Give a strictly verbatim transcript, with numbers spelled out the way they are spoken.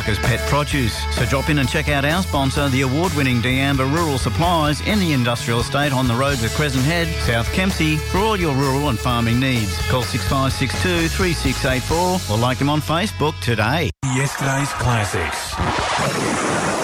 Parker's Pet Produce. So drop in and check out our sponsor, the award-winning D'Amber Rural Supplies in the industrial estate on the roads of Crescent Head, South Kempsey, for all your rural and farming needs. Call six five six two, three six eight four or like them on Facebook today. Yesterday's classics.